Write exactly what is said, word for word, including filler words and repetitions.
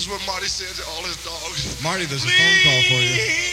what Marty said to all his dogs. Marty, there's a phone call for you.